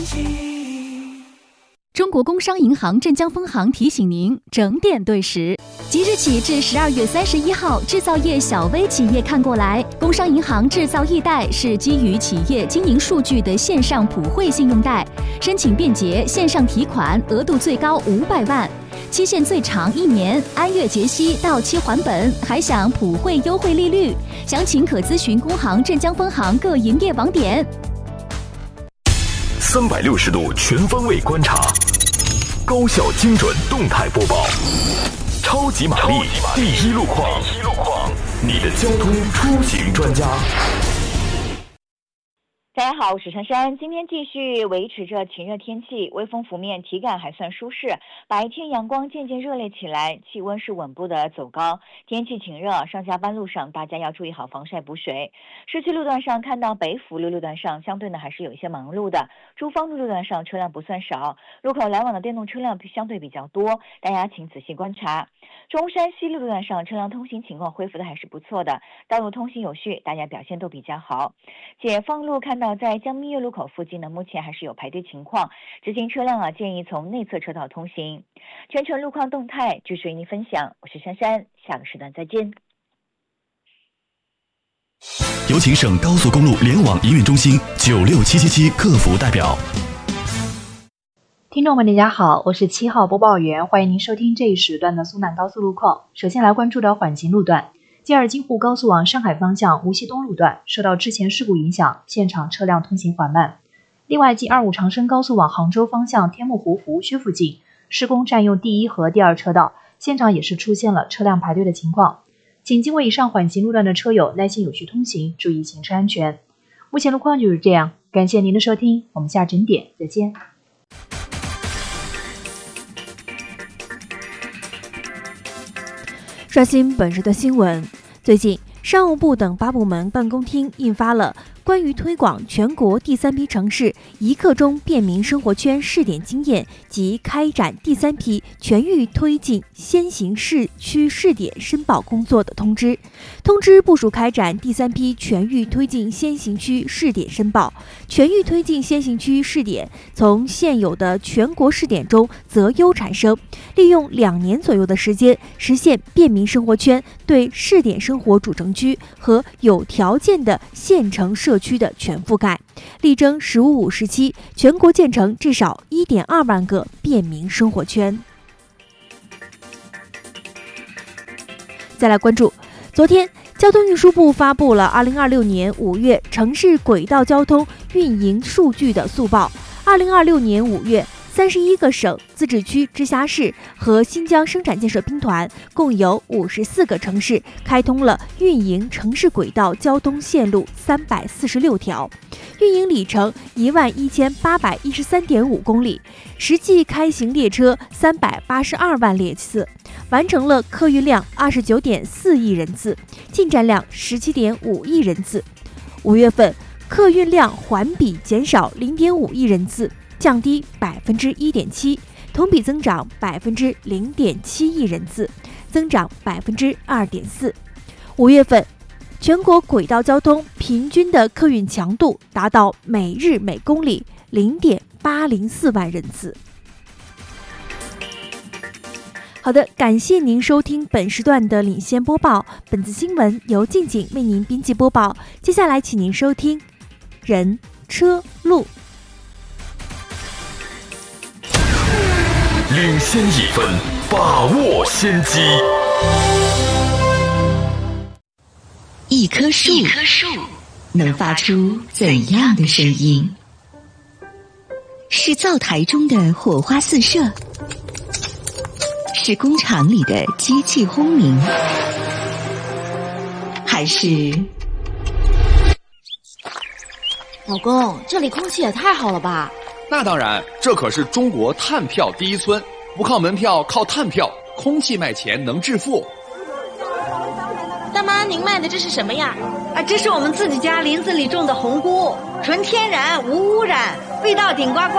中国工商银行镇江分行提醒您整点对时。即日起至12月31号，制造业小微企业看过来。工商银行制造易贷是基于企业经营数据的线上普惠信用贷，申请便捷，线上提款，额度最高500万，期限最长1年，按月结息，到期还本，还享普惠优惠利率。详情可咨询工行镇江分行各营业网点。 360度全方位观察，高效精准动态播报，超级玛丽第一路况，你的交通出行专家。 大家好，我是珊珊。今天继续维持着晴热天气，微风拂面，体感还算舒适。白天阳光渐渐热烈起来，气温是稳步的走高。天气晴热，上下班路上大家要注意好防晒补水。市区路段上看到北辅路段上相对呢还是有一些忙碌的，珠芳路段上车辆不算少，路口来往的电动车辆相对比较多，大家请仔细观察。中山西路段上车辆通行情况恢复的还是不错的，道路通行有序，大家表现都比较好。解放路看到在江蜜月路口附近呢，目前还是有排队情况，直行车辆建议从内侧车道通行。全程路况动态继续为您分享，我是珊珊，下个时段再见。 有请省高速公路联网营运中心96777客服代表。 听众们大家好，我是7号播报员，欢迎您收听这一时段的苏南高速路况。首先来关注到缓行路段，接二京沪高速往上海方向无锡东路段受到之前事故影响，现场车辆通行缓慢。另外，G25长深高速往杭州方向天目湖服务区附近施工占用第1和第2车道，现场也是出现了车辆排队的情况，请经过以上缓行路段的车友耐心有序通行，注意行车安全。目前路况就是这样，感谢您的收听，我们下整点再见。 刷新本时的新闻。最近，商务部等8部门办公厅印发了关于推广全国第3批城市1刻钟便民生活圈试点经验及开展第3批全域推进先行市区试点申报工作的通知。通知部署开展第3批全域推进先行区试点申报。全域推进先行区试点从现有的全国试点中择优产生，利用2年左右的时间，实现便民生活圈对试点生活主城区和有条件的县城社区的全覆盖，力争“15-5时期全国建成至少1.2万个便民生活圈。再来关注，昨天交通运输部发布了2026年5月城市轨道交通运营数据的速报。2026年5月，31个省、自治区、直辖市和新疆生产建设兵团共有54个城市开通了运营城市轨道交通线路346条，运营里程11813.5公里，实际开行列车382万列次，完成了客运量29.4亿人次，进站量17.5亿人次。5月份客运量环比减少0.5亿人次，降低1.7%，同比增长0.7亿人次，增长2.4%。5月份，全国轨道交通平均的客运强度达到每日每公里0.804万人次。好的，感谢您收听本时段的领先播报。本次新闻由静静为您编辑播报。接下来，请您收听人车路。 领先1分，把握先机。 一棵树能发出怎样的声音？是灶台中的火花四射，是工厂里的机器轰鸣，还是…… 老公，这里空气也太好了吧？ 那当然，这可是中国碳票第一村，不靠门票，靠碳票，空气卖钱能致富。 大妈，您卖的这是什么呀？ 这是我们自己家林子里种的红菇，纯天然无污染，味道顶呱呱。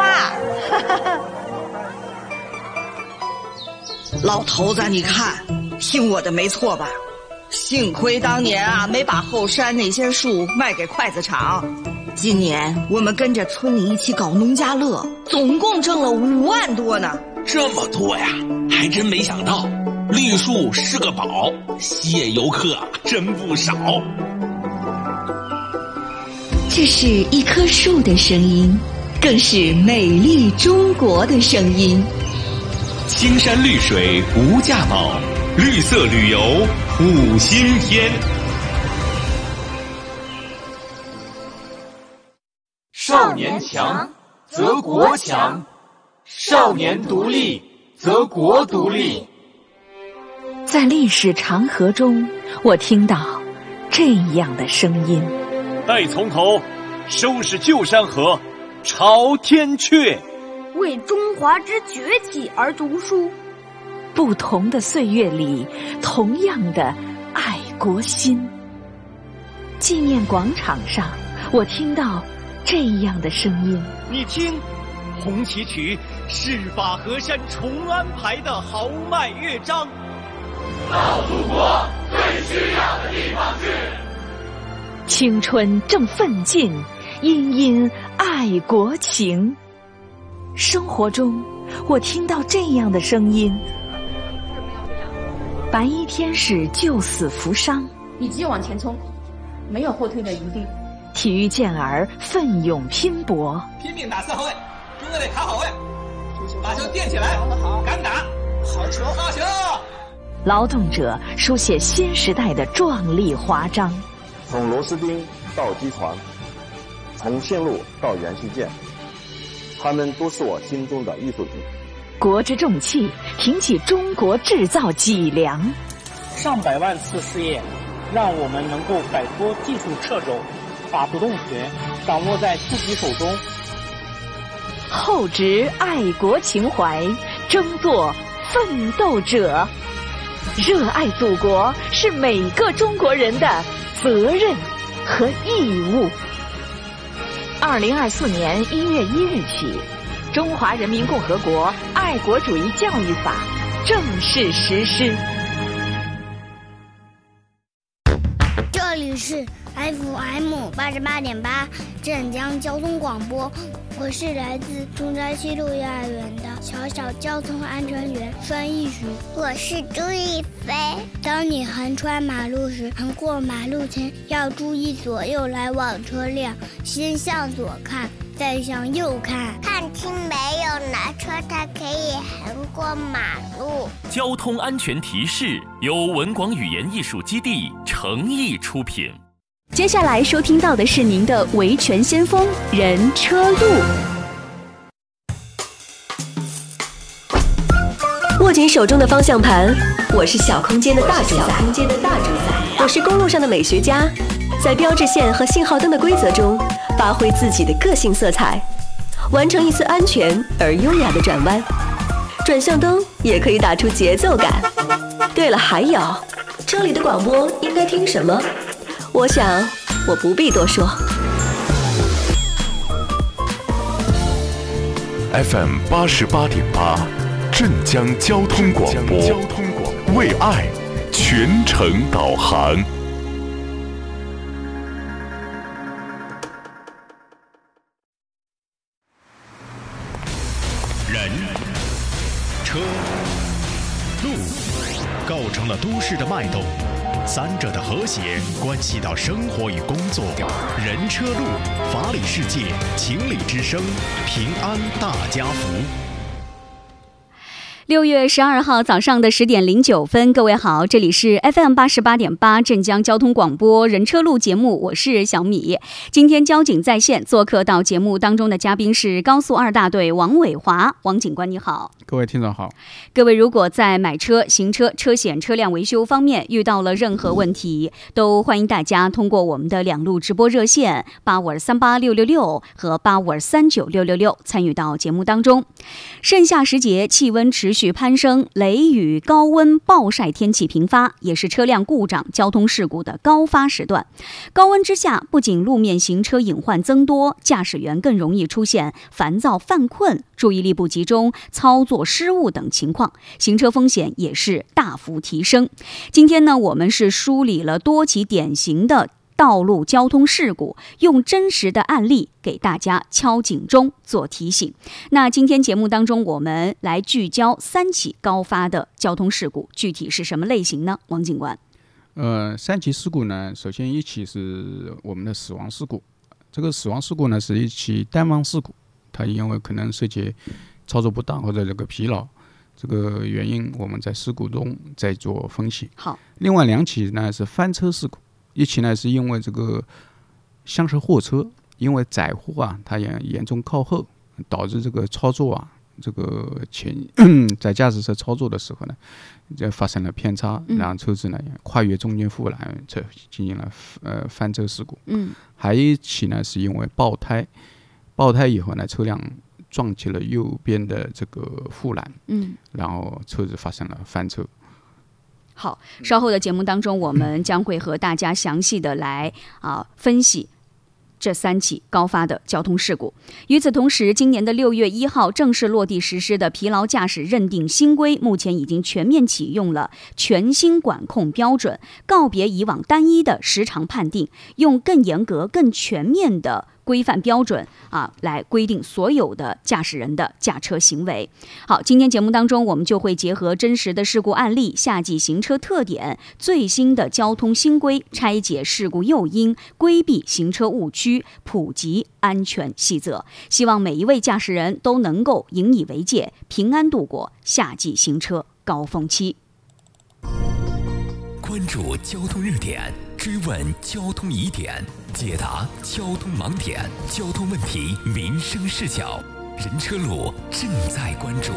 老头子，你看，听我的没错吧？ 幸亏当年啊没把后山那些树卖给筷子厂。今年我们跟着村里一起搞农家乐，总共挣了5万多呢。 这么多呀，还真没想到，绿树是个宝，吸引游客真不少。 这是一棵树的声音，更是美丽中国的声音。 青山绿水无价宝，绿色旅游5星天。 少年强则国强，少年独立则国独立。 在历史长河中，我听到这样的声音： 待从头，收拾旧山河，朝天阙。 为中华之崛起而读书。 不同的岁月里，同样的爱国心。纪念广场上，我听到这样的声音： 你听，红旗曲是把河山重安排的豪迈乐章。 到祖国最需要的地方去。 青春正奋进，殷殷爱国情。生活中，我听到这样的声音：白衣天使救死扶伤， 一直往前冲，没有后退的余地。 体育健儿奋勇拼搏， 拼命打4号位，中队得卡好位，把球垫起来，敢打，好球，好球！ 劳动者书写新时代的壮丽华章。 从螺丝钉到机床，从线路到元器件，他们都是我心中的艺术品。 国之重器，挺起中国制造脊梁。 上百万次试验，让我们能够摆脱技术掣肘，把主动权掌握在自己手中。 厚植爱国情怀，争做奋斗者。热爱祖国是每个中国人的责任和义务。2024年1月1日起，《中华人民共和国爱国主义教育法》正式实施。 这里是 FM 88.8镇江交通广播，我是来自中山西路幼儿园的小小交通安全员孙艺许。 我是朱一飞。 当你横穿马路时，横过马路前要注意左右来往车辆，先向左看，再向右看， 看清没有哪车它可以横过马路。 交通安全提示由文广语言艺术基地诚意出品。 接下来收听到的是您的维权先锋人车路。 握紧手中的方向盘，我是小空间的大主宰，我是公路上的美学家，在标志线和信号灯的规则中，发挥自己的个性色彩，完成一次安全而优雅的转弯。转向灯也可以打出节奏感。对了，还有，车里的广播应该听什么？我想，我不必多说。 FM 88.8，镇江交通广播，为爱全程导航。 人、车、路，构成了都市的脉动。三者的和谐关系到生活与工作。人车路，法理世界，情理之声，平安大家福。 6月12号早上的10点09分，各位好，这里是 FM 88.8镇江交通广播人车路节目，我是小米。今天交警在线做客到节目当中的嘉宾是高速2大队王伟华，王警官你好。 各位听众好。各位如果在买车、行车、车险、车辆维修方面遇到了任何问题，都欢迎大家通过我们的2路直播热线85286666和85239666参与到节目当中。盛夏时节，气温持续许攀升，雷雨、高温、暴晒天气频发，也是车辆故障、交通事故的高发时段。高温之下，不仅路面行车隐患增多，驾驶员更容易出现烦躁、犯困、注意力不集中、操作失误等情况，行车风险也是大幅提升。今天呢，我们是梳理了多起典型的道路交通事故，用真实的案例给大家敲警钟做提醒。那今天节目当中，我们来聚焦3起高发的交通事故，具体是什么类型呢？王警官。 3起事故呢，首先1起是我们的死亡事故。这个死亡事故呢是1起单方事故，它因为可能涉及操作不当或者这个疲劳，这个原因我们在事故中再做分析。 好， 另外2起呢是翻车事故。1起呢是因为这个厢式货车因为载货啊，它也严重靠后，导致这个操作啊，这个在驾驶车操作的时候呢，就发生了偏差，然后车子呢跨越中间护栏，这进行了翻车事故。还有1起呢是因为爆胎以后呢，车辆撞击了右边的这个护栏，然后车子发生了翻车。 好，稍后的节目当中，我们将会和大家详细的来分析这3起高发的交通事故。与此同时，今年的6月1号正式落地实施的疲劳驾驶认定新规，目前已经全面启用了全新管控标准，告别以往单一的时长判定，用更严格、更全面的规范标准来规定所有的驾驶人的驾车行为。好，今天节目当中，我们就会结合真实的事故案例、夏季行车特点、最新的交通新规，拆解事故诱因，规避行车误区，普及安全细则。希望每一位驾驶人都能够引以为戒，平安度过夏季行车高峰期。 关注交通热点，追问交通疑点，解答交通盲点，交通问题民生视角，人车路正在关注。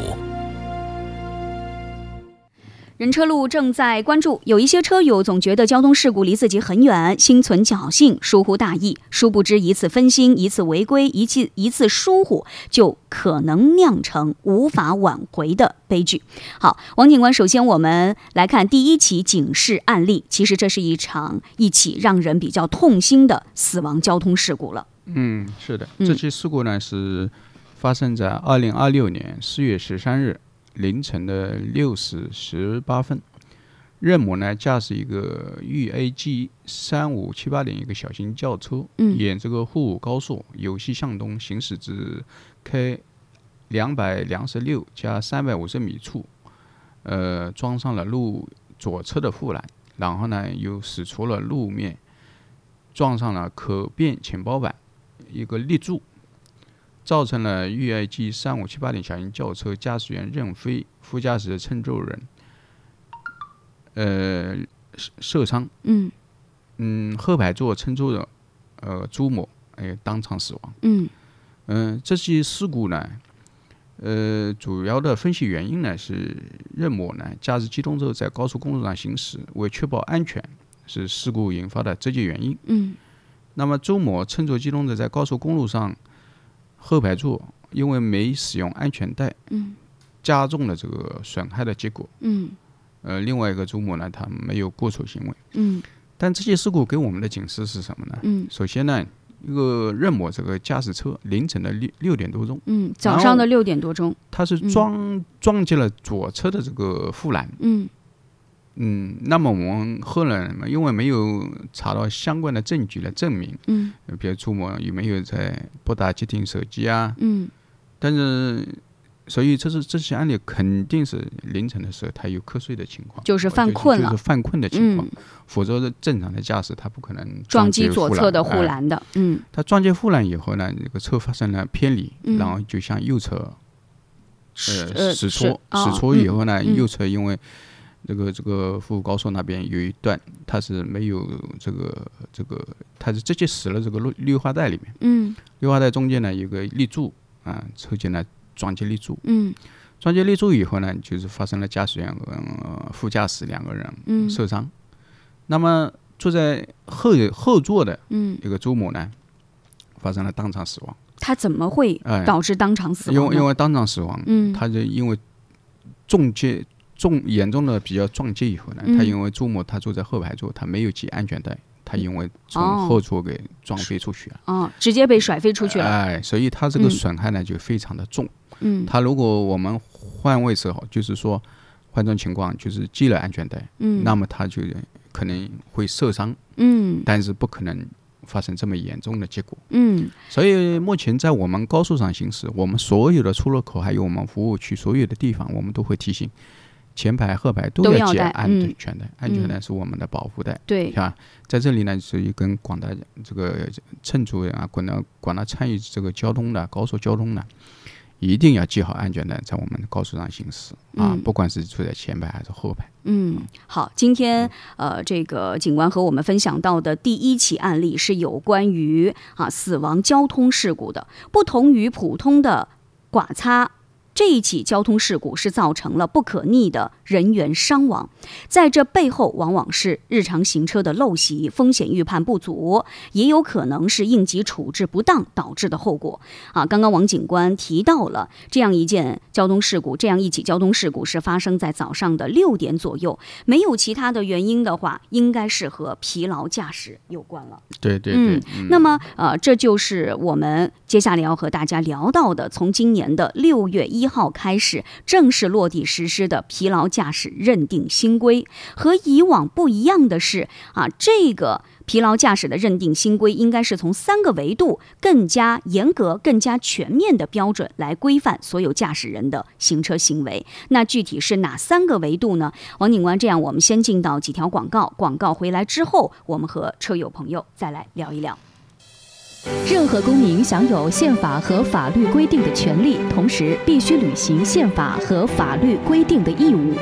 人车路正在关注，有一些车友总觉得交通事故离自己很远，心存侥幸，疏忽大意，殊不知一次分心、一次违规、一次疏忽，就可能酿成无法挽回的悲剧。好，王警官，首先我们来看第1起警示案例，其实这是一起让人比较痛心的死亡交通事故了。 是的，这起事故呢是发生在2026年4月13日。凌晨的6时18分，任某呢驾驶一个豫 AG 35780一个小型轿车，沿这个沪武高速由西向东行驶至 K 226加350米处，装上了路左侧的护栏，然后呢又驶出了路面，撞上了可变前包板一个立柱，造成了豫 AG 35780小型轿车驾驶员任飞、副驾驶的乘坐人受伤。后排座乘坐的朱某当场死亡。这起事故呢，主要的分析原因呢是任某呢驾驶机动车在高速公路上行驶，为确保安全是事故引发的直接原因。那么周某乘坐机动车在高速公路上后排座因为没使用安全带，加重了这个损害的结果。另外一个周某呢，他没有过错行为。但这些事故给我们的警示是什么呢？首先呢，一个任某这个驾驶车凌晨的6点多钟， 早上的6点多钟， 他是撞击了左侧的这个护栏。那么我们后来因为没有查到相关的证据来证明，比如周某有没有在拨打接听手机啊，但是所以这些案例肯定是凌晨的时候他有瞌睡的情况， 就是犯困了， 就是犯困的情况，否则正常的驾驶他不可能撞击左侧的护栏的。 他撞击护栏以后呢，这个车发生了偏离，然后就向右侧驶出以后呢，右侧因为这个沪高速那边有一段，它是没有它是直接驶了这个绿化带里面。绿化带中间呢有个立柱车前呢撞击立柱。撞击立柱以后呢，就是发生了驾驶员和副驾驶2个人受伤。那么坐在后座的一个周某呢，发生了当场死亡。 他怎么会导致当场死亡呢？ 因为当场死亡，他就因为严重的比较撞击以后呢，他因为朱某他坐在后排座，他没有系安全带，他因为从后座给撞飞出去了， 直接被甩飞出去了。 所以他这个损害呢就非常的重。他如果我们换位思考，就是说换种情况，就是系了安全带，那么他就可能会受伤，但是不可能发生这么严重的结果。所以目前在我们高速上行驶，我们所有的出入口还有我们服务区所有的地方，我们都会提醒前排后排都要系安全带，安全带是我们的保护带， 对， 是吧？在这里呢，所以跟广大这个乘组人啊，广大参与这个交通的高速交通的，一定要系好安全带，在我们高速上行驶不管是处在前排还是后排。 好，今天这个警官和我们分享到的第一起案例是有关于死亡交通事故的，不同于普通的剐擦。这一起交通事故是造成了不可逆的人员伤亡，在这背后往往是日常行车的陋习、风险预判不足，也有可能是应急处置不当导致的后果。刚刚王警官提到了这样一起交通事故是发生在早上的6点左右，没有其他的原因的话，应该是和疲劳驾驶有关了。 对。 那么这就是我们接下来要和大家聊到的，从今年的6月1号开始正式落地实施的疲劳驾驶认定新规。和以往不一样的是这个疲劳驾驶的认定新规应该是从3个维度更加严格、更加全面的标准来规范所有驾驶人的行车行为。那具体是哪3个维度呢？王警官，这样我们先进到几条广告回来之后，我们和车友朋友再来聊一聊。 任何公民享有宪法和法律规定的权利，同时必须履行宪法和法律规定的义务。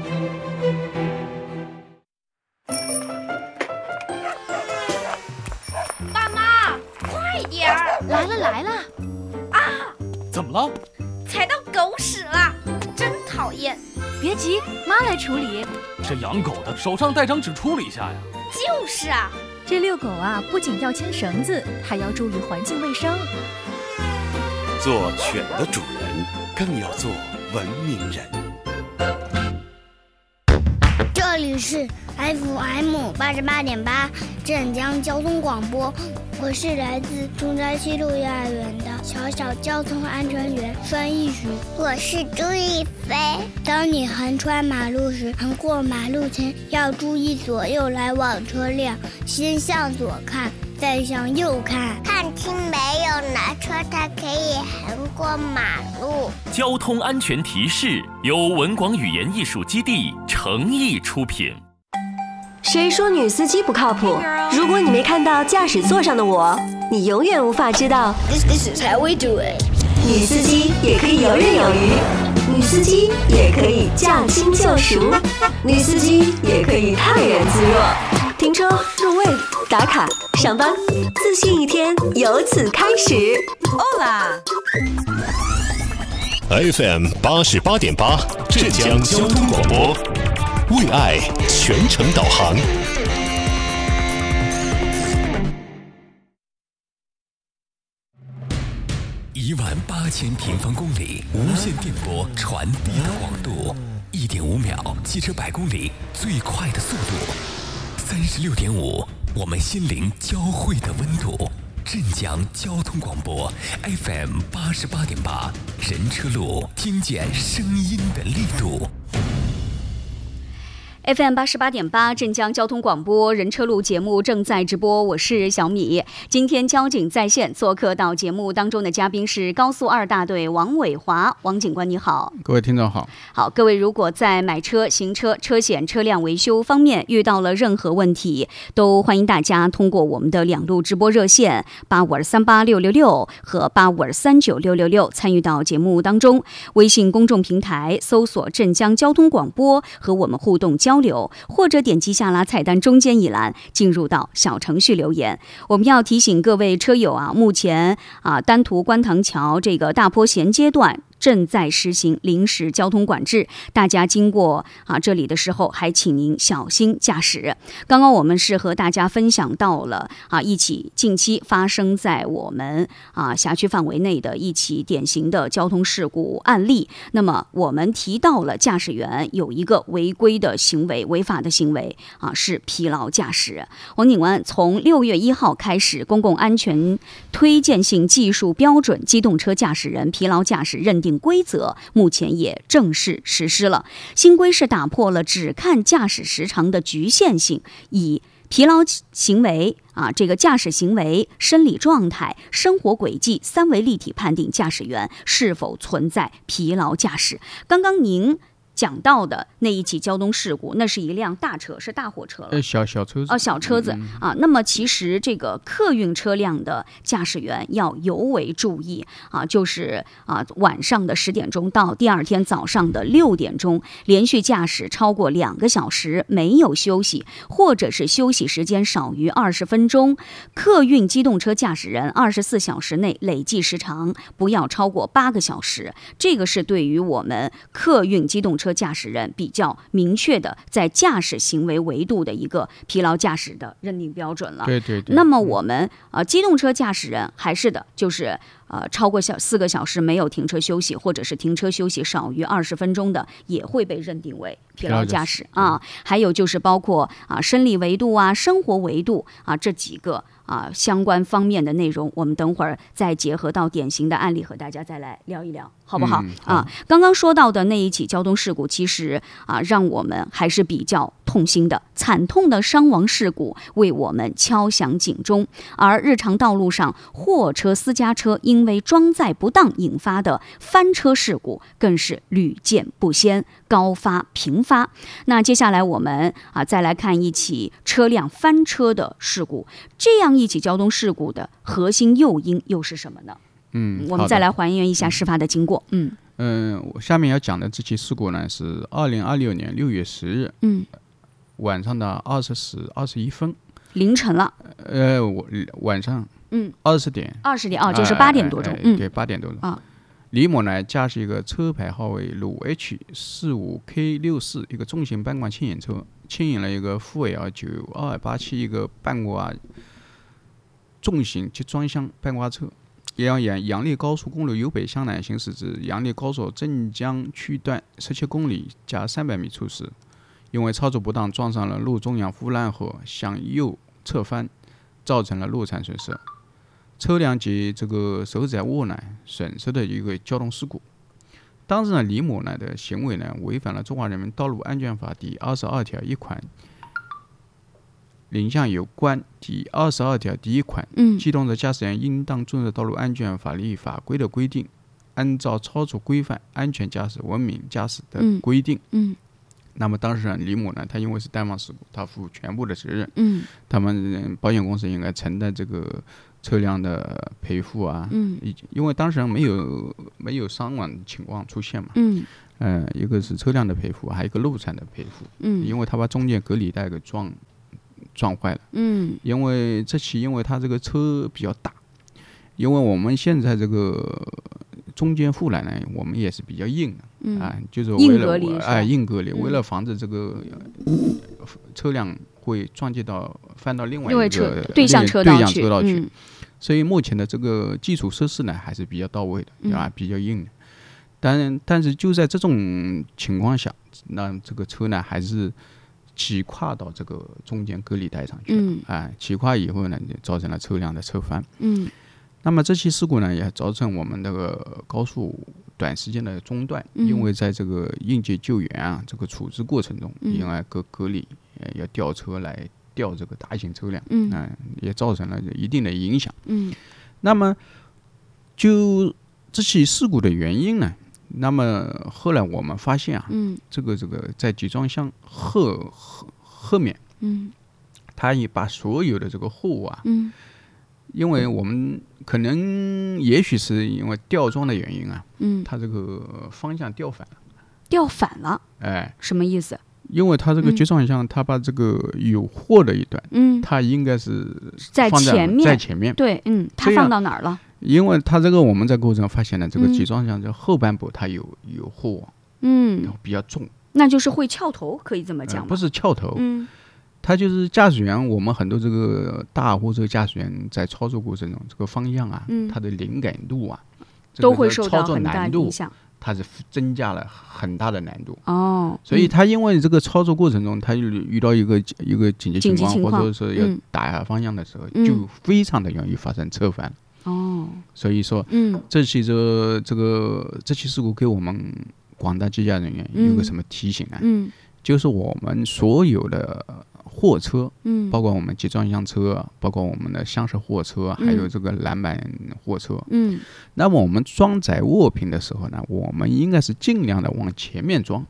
爸妈，快点儿！ 来了！ 怎么了？ 踩到狗屎了，真讨厌！ 别急，妈来处理。 这养狗的手上带张纸处理一下呀。 就是啊。 这遛狗不仅要牵绳子，还要注意环境卫生。 做犬的主人，更要做文明人。 这里是 FM 88.8镇江交通广播，我是来自中山西路幼儿园的小交通安全员孙艺许。 我是朱一飞。 当你横穿马路时，横过马路前要注意左右来往车辆，先向左看，再向右看， 看清没有哪车它可以横过马路。 交通安全提示由文广语言艺术基地诚意出品。 谁说女司机不靠谱？如果你没看到驾驶座上的我，你永远无法知道。 This is how we do it。 女司机也可以游刃有余，女司机也可以驾轻就熟，女司机也可以泰然自若。停车、入位、打卡、上班，自信一天由此开始。 FM 88.8镇江交通广播，为爱全程导航。 18000平方公里无线电波传递的广度，1.5秒汽车100公里最快的速度，36.5我们心灵交汇的温度。镇江交通广播 FM 88.8，人车路，听见声音的力度。 FM 88.8镇江交通广播人车路节目正在直播，我是小米。今天交警在线做客到节目当中的嘉宾是高速2大队王伟华，王警官你好。 各位听众好。 好，各位如果在买车、行车、车险、车辆维修方面遇到了任何问题，都欢迎大家通过我们的2路直播热线85238666和85239666参与到节目当中。微信公众平台搜索镇江交通广播和我们互动交流，或者点击下拉菜单中间一栏进入到小程序留言。我们要提醒各位车友目前丹徒观塘桥这个大坡衔接段正在实行临时交通管制，大家经过这里的时候，还请您小心驾驶。刚刚我们是和大家分享到了一起近期发生在我们辖区范围内的一起典型的交通事故案例。那么我们提到了驾驶员有一个违规的行为、违法的行为是疲劳驾驶。王警官，从6月1号开始，公共安全推荐性技术标准机动车驾驶人疲劳驾驶认定规则目前也正式实施了。新规是打破了只看驾驶时长的局限性，以疲劳行为这个驾驶行为、生理状态、生活轨迹3维立体判定驾驶员是否存在疲劳驾驶。刚刚您讲到的那一起交通事故，那是一辆大车，是大货车了， 小车子小车子那么其实这个客运车辆的驾驶员要尤为注意就是晚上的10点钟到第二天早上的6点钟，连续驾驶超过2个小时没有休息，或者是休息时间少于20分钟。客运机动车驾驶人24小时内累计时长不要超过8个小时。这个是对于我们客运机动车驾驶人比较明确的在驾驶行为维度的一个疲劳驾驶的认定标准了。 对。 那么我们机动车驾驶人还是的，就是超过4个小时没有停车休息，或者是停车休息少于20分钟的，也会被认定为疲劳驾驶还有就是包括生理维度生活维度这几个相关方面的内容，我们等会儿再结合到典型的案例和大家再来聊一聊，好不好？刚刚说到的那一起交通事故，其实让我们还是比较痛心的，惨痛的伤亡事故为我们敲响警钟。而日常道路上货车、私家车因为装载不当引发的翻车事故更是屡见不鲜，高发频发。那接下来我们再来看一起车辆翻车的事故，这样一起交通事故的核心诱因又是什么呢？我们再来还原一下事发的经过。 我下面要讲的这起事故呢，是2026年6月10日，晚上的20时21分， 凌晨了。 晚上20点就是8点多钟。 对，8点多钟。李某呢驾驶一个车牌号为鲁 H45K64 一个重型半挂牵引车，牵引了一个富 L9287一个半挂重型集装箱半挂车，沿阳历高速公路由北向南行驶至阳历高速镇江区段17公里加300米处时，因为操作不当撞上了路中央护栏河，向右侧翻，造成了路残损失，车辆及这个受载物呢损失的一个交通事故。当时呢，李某呢的行为呢违反了《中华人民道路安全法》第22条1款领项有关第22条第1款，机动车驾驶员应当遵守道路安全法律法规的规定，按照超速规范、安全驾驶、文明驾驶的规定。那么当时呢，李某呢，他因为是单方事故，他负全部的责任。他们保险公司应该承担这个车辆的赔付因为当时没有伤亡情况出现嘛。一个是车辆的赔付，还有一个路残的赔付。因为他把中间隔离带给撞坏了。因为他这个车比较大，因为我们现在这个中间护栏呢，我们也是比较硬的就是为了硬隔离，为了防止这个车辆会撞击到翻到另外一个对向车道去。所以目前的这个基础设施呢还是比较到位的比较硬的。但是就在这种情况下，那这个车呢还是骑跨到这个中间隔离带上去了。骑跨以后呢，就造成了车辆的侧翻。那么这起事故呢，也造成我们这个高速短时间的中断，因为在这个应急救援这个处置过程中，因为隔离要调车来调这个大型车辆，也造成了一定的影响。那么就这起事故的原因呢，那么后来我们发现这个在集装箱后面，他也把所有的这个货物因为我们可能也许是因为吊装的原因它这个方向调反了。 什么意思？ 因为它这个集装箱，它把这个有货的一段，它应该是在前面。 对， 它放到哪儿了？ 因为它这个我们在过程中发现了，这个集装箱这后半部它有货，比较重， 那就是会翘头，可以这么讲吗？ 不是翘头，它就是驾驶员，我们很多这个大货车驾驶员在操作过程中，这个方向啊，它的灵感度啊， 都会受到很大影响。 它是增加了很大的难度所以他因为这个操作过程中，他遇到一个紧急情况，或者是要打下方向的时候，就非常的容易发生侧翻所以说，这期事故给我们广大机驾人员有个什么提醒呢？就是我们所有的货车，包括我们集装箱车，包括我们的厢式货车，还有这个拦板货车，那么我们装载物品的时候呢，我们应该是尽量的往前面装，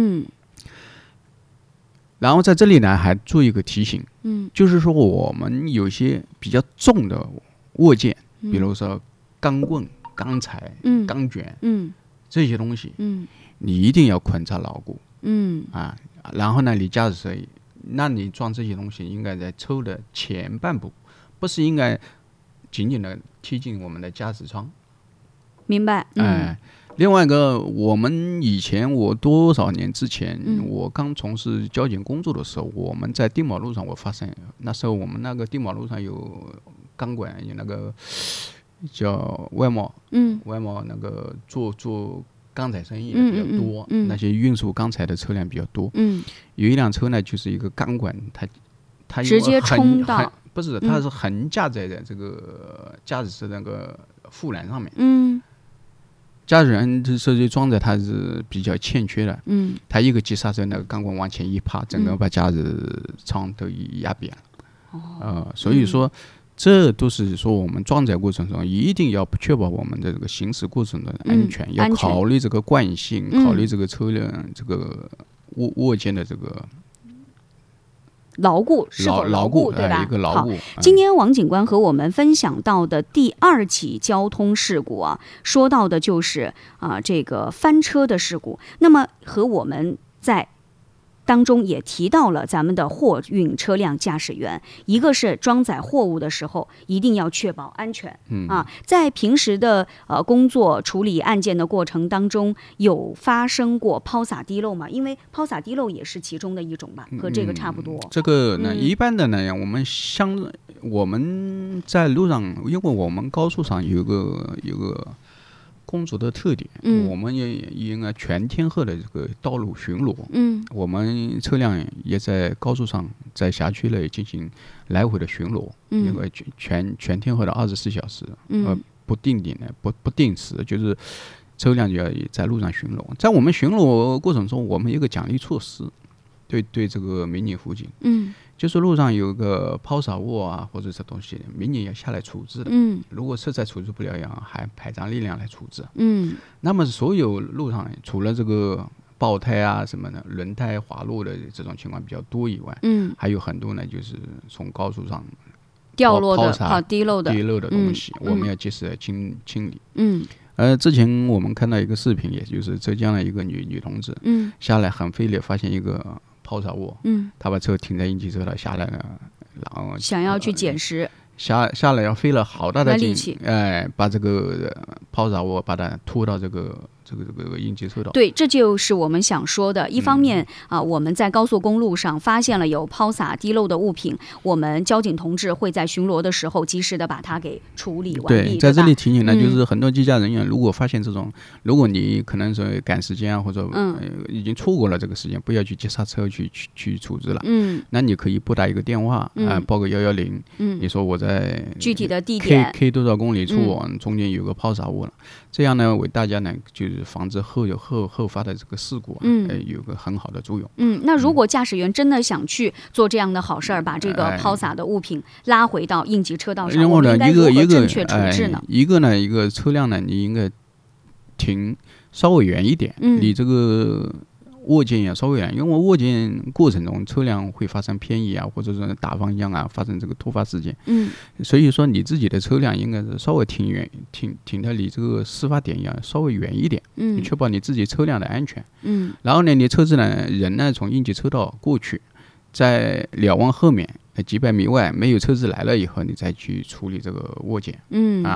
然后在这里呢还做一个提醒，就是说我们有些比较重的物件，比如说钢棍、钢材、钢卷，这些东西，你一定要捆扎牢固，然后呢，你驾驶时，那你装这些东西应该在车的前半部，不是应该紧紧的贴近我们的驾驶舱。 明白。 另外一个，我多少年之前，我刚从事交警工作的时候，我们在定马路上，我发现那时候我们那个定马路上有钢管，有那个叫外贸，外贸那个做钢材生意的比较多，那些运输钢材的车辆比较多。有一辆车呢，就是一个钢管，它直接冲到， 不是，它是横架在这个驾驶室那个护栏上面。驾驶员这设计装载它是比较欠缺的。它一个急刹车，那个钢管往前一趴，整个把驾驶舱都压扁了。所以说。这都是说我们装载过程中一定要确保我们的这个行驶过程的安全，要考虑这个惯性，考虑这个车辆这个物件的这个牢固是否牢固，对吧？ 一个牢固。 今天王警官和我们分享到的第2起交通事故啊，说到的就是这个翻车的事故。那么和我们在当中也提到了咱们的货运车辆驾驶员，一个是装载货物的时候一定要确保安全，在平时的工作处理案件的过程当中，有发生过抛洒滴漏吗？因为抛洒滴漏也是其中的一种吧，和这个差不多。 这个呢，一般的呢，我们在路上，因为我们高速上有个工作的特点，我们也应该全天候的这个道路巡逻，我们车辆也在高速上，在辖区内进行来回的巡逻，因为全天候的24小时，不定点的不定时，就是车辆就要在路上巡逻。在我们巡逻过程中，我们有一个奖励措施，对这个民警辅警，就是路上有个抛洒物啊，或者这东西，民警要下来处置的。如果实在处置不了，要还排长力量来处置。那么所有路上除了这个爆胎啊什么的，轮胎滑落的这种情况比较多以外，还有很多呢，就是从高速上掉落的、滴漏的东西，我们要及时清理。之前我们看到一个视频，也就是浙江的一个女同志，下来很费力发现一个抛洒物，他把车停在应急车道下来了，然后想要去捡拾， 下来要费了好大的劲气，把这个抛洒物把它拖到这个应急车道。 对，这就是我们想说的。一方面我们在高速公路上发现了有抛洒滴漏的物品，我们交警同志会在巡逻的时候及时的把它给处理完毕。 对，在这里提醒呢，就是很多机驾人员如果发现这种，如果你可能是赶时间啊，或者已经错过了这个时间，不要去急刹车去处置了。那你可以拨打一个电话报个110，你说我在具体的地点 K 多少公里处中间有个抛洒物了，这样呢为大家呢就是防止后发的这个事故有个很好的作用。 那如果驾驶员真的想去做这样的好事儿，把这个抛洒的物品拉回到应急车道上，我们应该如何正确处置呢？ 一个车辆呢，你应该停稍微远一点，你这个握件也稍微远，因为握件过程中车辆会发生偏移啊，或者是打方向啊，发生这个突发事件。所以说你自己的车辆应该是稍微停的离这个事发点要稍微远一点，确保你自己车辆的安全。然后呢，你车子呢人呢从应急车道过去，在瞭望后面几百米外没有车子来了以后，你再去处理这个握件。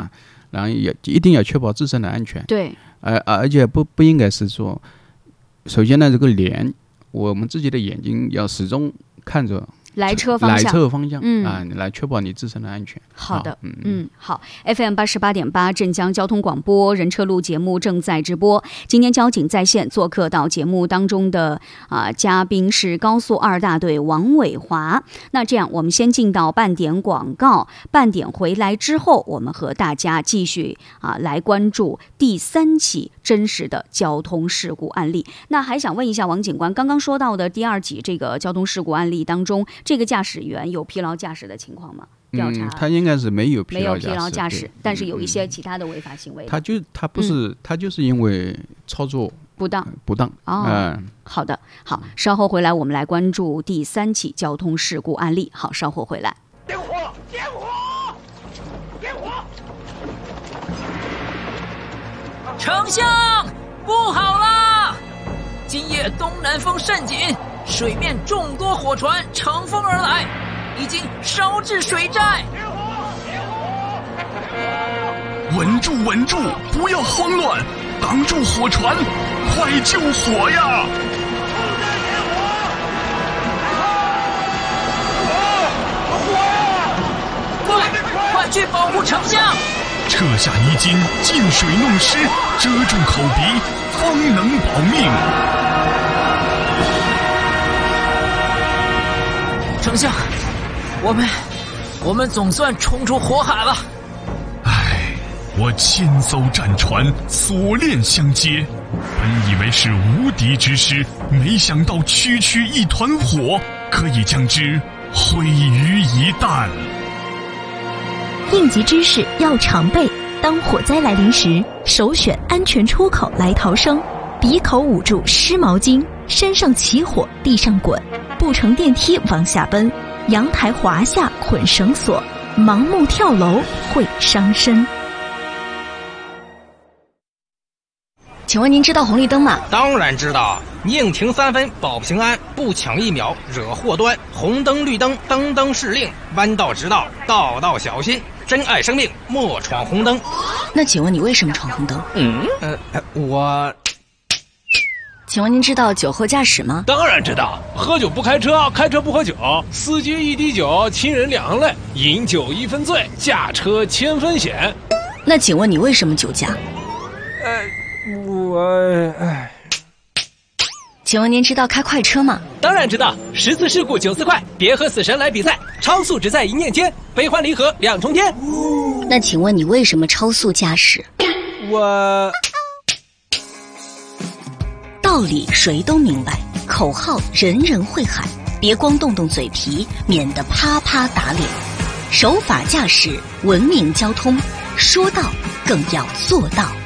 然后也一定要确保自身的安全。 对， 而且不应该是说，首先呢，这个脸，我们自己的眼睛要始终看着来车方向， 来确保你自身的安全。 好的，好 ，FM 88.8镇江交通广播人车路节目正在直播。今天交警在线做客到节目当中的嘉宾是高速2大队王伟华。那这样，我们先进到半点广告，半点回来之后，我们和大家继续来关注第3起真实的交通事故案例。那还想问一下王警官，刚刚说到的第2起这个交通事故案例当中，这个驾驶员有疲劳驾驶的情况吗？调查他应该是没有疲劳驾驶，但是有一些其他的违法行为。 他就是因为操作不当。 好的，好，稍后回来我们来关注第3起交通事故案例。好，稍后回来。 点火！ 丞相，不好啦！今夜东南风甚紧，水面众多火船乘风而来，已经烧至水寨。 稳住，不要慌乱，挡住火船，快救火呀！ 快去保护丞相！ 撤下泥巾，进水弄湿，遮住口鼻，方能保命。 丞相，我们总算冲出火海了。 我千艘战船锁链相接，本以为是无敌之师，没想到区一团火，可以将之毁于一旦。 应急知识要常备，当火灾来临时，首选安全出口来逃生，鼻口捂住湿毛巾，身上起火地上滚，不乘电梯往下奔，阳台滑下捆绳索，盲目跳楼会伤身。 请问您知道红绿灯吗？ 当然知道，宁停3分保平安，不抢1秒惹祸端。红灯绿灯灯灯是令，弯道直道道道小心，珍爱生命莫闯红灯。 那请问你为什么闯红灯？请问您知道酒后驾驶吗？ 当然知道，喝酒不开车，开车不喝酒，司机1滴酒，亲人2泪，饮酒1分醉，驾车1000分险。 那请问你为什么酒驾？请问您知道开快车吗？ 当然知道，10次事故94块，别和死神来比赛，超速只在一念间，悲欢离合2重天。 那请问你为什么超速驾驶？道理谁都明白，口号人人会喊，别光动动嘴皮，免得啪啪打脸。守法驾驶，文明交通，说到更要做到。